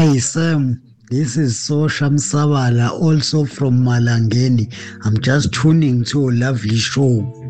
Hi, Sam. This is Sosha Msabala, also from Malangeni. I'm just tuning to a lovely show.